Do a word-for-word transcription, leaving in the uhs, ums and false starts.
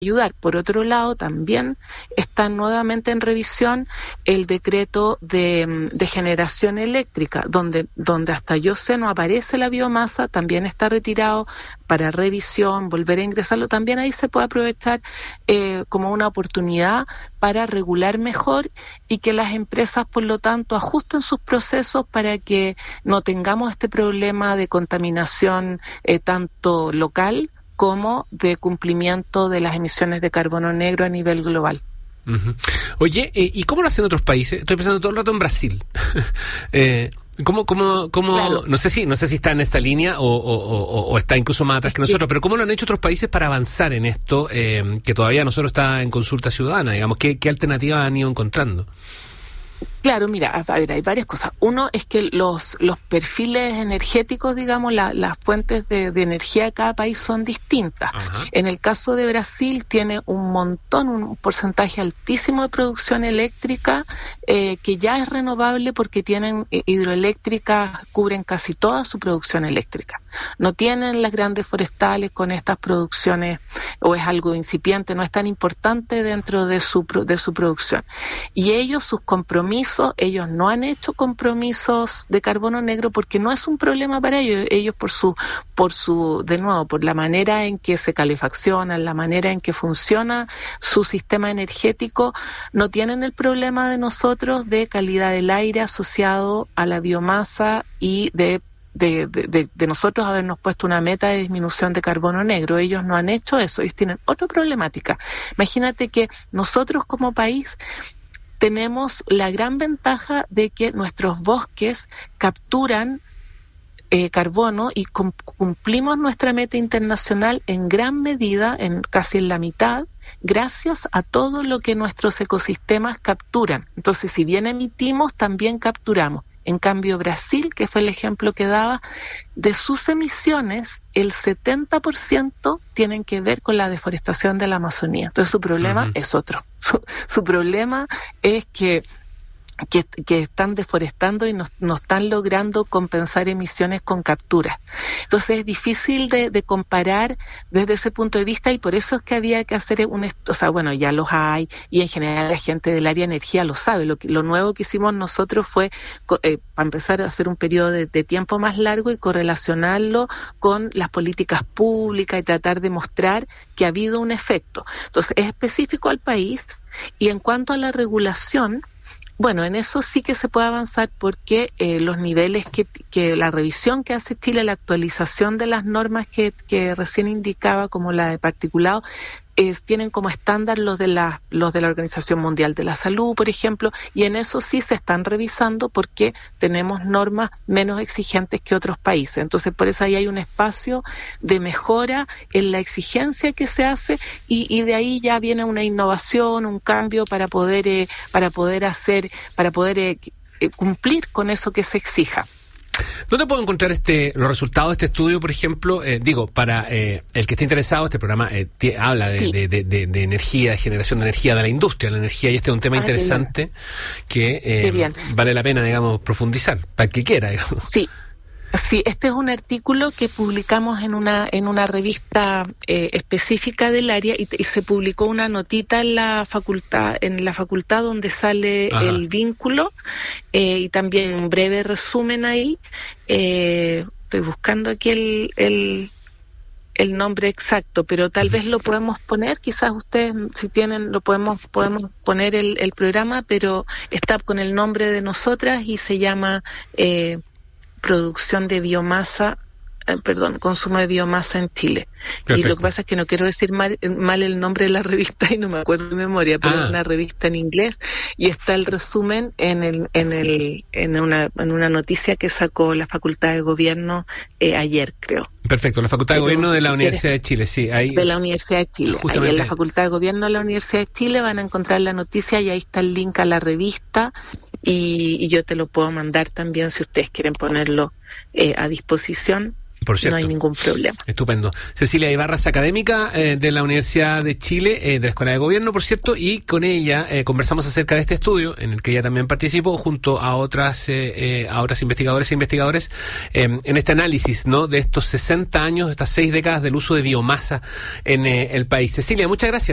ayudar. Por otro lado, también está nuevamente en revisión el decreto de, de generación eléctrica, donde, donde hasta yo sé no aparece la biomasa, también está retirado para revisión, volver a ingresarlo. También ahí se puede aprovechar eh, como una oportunidad para regular mejor y que las empresas, por lo tanto, ajusten sus procesos para que no tengamos este problema de contaminación eh, tanto local como de cumplimiento de las emisiones de carbono negro a nivel global. Uh-huh. Oye, eh, ¿y cómo lo hacen otros países? Estoy pensando todo el rato en Brasil. eh, ¿Cómo, cómo, cómo, claro. no sé si, no sé si está en esta línea o, o, o, o está incluso más atrás es que nosotros, que... pero ¿cómo lo han hecho otros países para avanzar en esto, eh, que todavía nosotros está en consulta ciudadana, digamos? ¿Qué, qué alternativas han ido encontrando? Claro, mira, a ver, hay varias cosas. Uno es que los los perfiles energéticos, digamos, la, las fuentes de, de energía de cada país son distintas. Ajá. En el caso de Brasil tiene un montón, un porcentaje altísimo de producción eléctrica eh, que ya es renovable porque tienen eh, hidroeléctricas, cubren casi toda su producción eléctrica. No tienen las grandes forestales con estas producciones o es algo incipiente, no es tan importante dentro de su de su producción. Y ellos, sus compromisos, ellos no han hecho compromisos de carbono negro porque no es un problema para ellos. Ellos por su, por su, de nuevo, por la manera en que se calefaccionan, la manera en que funciona su sistema energético, no tienen el problema de nosotros de calidad del aire asociado a la biomasa y de De, de, de nosotros habernos puesto una meta de disminución de carbono negro. Ellos no han hecho eso, ellos tienen otra problemática. Imagínate que nosotros como país tenemos la gran ventaja de que nuestros bosques capturan eh, carbono y cum- cumplimos nuestra meta internacional en gran medida, en casi en la mitad, gracias a todo lo que nuestros ecosistemas capturan. Entonces, si bien emitimos, también capturamos. En cambio, Brasil, que fue el ejemplo que daba, de sus emisiones, el setenta por ciento tienen que ver con la deforestación de la Amazonía. Entonces, su problema uh-huh. es otro. Su, su problema es que Que, que están deforestando y no, no están logrando compensar emisiones con capturas. Entonces es difícil de, de comparar desde ese punto de vista y por eso es que había que hacer un, o sea, bueno, ya los hay y en general la gente del área de energía lo sabe. Lo, que, lo nuevo que hicimos nosotros fue eh, para empezar a hacer un periodo de, de tiempo más largo y correlacionarlo con las políticas públicas y tratar de mostrar que ha habido un efecto. Entonces es específico al país y en cuanto a la regulación, bueno, en eso sí que se puede avanzar porque eh, los niveles que, que la revisión que hace Chile, la actualización de las normas que, que recién indicaba, como la de particulado, eh, tienen como estándar los de la los de la Organización Mundial de la Salud, por ejemplo, y en eso sí se están revisando porque tenemos normas menos exigentes que otros países. Entonces, por eso ahí hay un espacio de mejora en la exigencia que se hace y, y de ahí ya viene una innovación, un cambio para poder eh, para poder hacer, para poder eh, cumplir con eso que se exija. ¿Dónde puedo encontrar este los resultados de este estudio, por ejemplo? Eh, digo, para eh, el que esté interesado, este programa eh, t- habla de, sí. de, de, de, de energía, de generación de energía, de la industria de la energía, y este es un tema ah, interesante que eh, vale la pena, digamos, profundizar, para el que quiera, digamos. Sí. Sí, este es un artículo que publicamos en una en una revista eh, específica del área y, y se publicó una notita en la facultad en la facultad donde sale Ajá. el vínculo eh, y también un breve resumen ahí. Eh, estoy buscando aquí el, el el nombre exacto, pero tal vez lo podemos poner, quizás ustedes si tienen lo podemos podemos poner el, el programa, pero está con el nombre de nosotras y se llama eh, producción de biomasa, eh, perdón, consumo de biomasa en Chile. Perfecto. Y lo que pasa es que no quiero decir mal, mal el nombre de la revista y no me acuerdo de memoria, pero ah. es una revista en inglés y está el resumen en el en el en una en una noticia que sacó la Facultad de Gobierno eh, ayer, creo. Perfecto, la Facultad pero, de Gobierno de la si Universidad quieres, de Chile, sí. Ahí, de la Universidad de Chile. Justamente. Ahí en la Facultad de Gobierno de la Universidad de Chile van a encontrar la noticia y ahí está el link a la revista y, y yo te lo puedo mandar también si ustedes quieren ponerlo eh, a disposición. Por cierto. No hay ningún problema. Estupendo. Cecilia Ibarra es académica eh, de la Universidad de Chile, eh, de la Escuela de Gobierno, por cierto, y con ella eh, conversamos acerca de este estudio en el que ella también participó junto a otras eh, eh, a otras investigadores e investigadores eh, en este análisis, ¿no?, de estos sesenta años, estas seis décadas del uso de biomasa en eh, el país. Cecilia, muchas gracias.